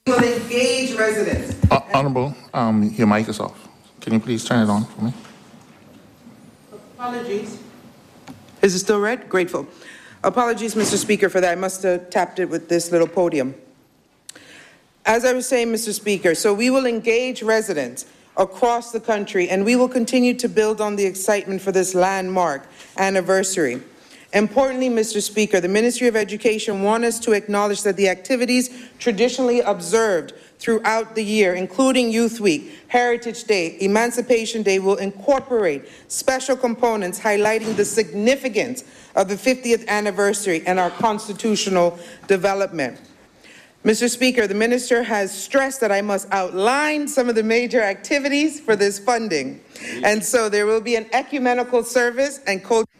will engage residents. Honorable, your mic is off. Can you please turn it on for me? Apologies. Is it still red? Grateful. Apologies, Mr. Speaker, for that. I must have tapped it with this little podium. As I was saying, Mr. Speaker, so we will engage residents across the country, and we will continue to build on the excitement for this landmark anniversary. Importantly, Mr. Speaker, the Ministry of Education wants us to acknowledge that the activities traditionally observed throughout the year, including Youth Week, Heritage Day, Emancipation Day, will incorporate special components highlighting the significance of the 50th anniversary and our constitutional development. Mr. Speaker, the Minister has stressed that I must outline some of the major activities for this funding. And so there will be an ecumenical service and culture.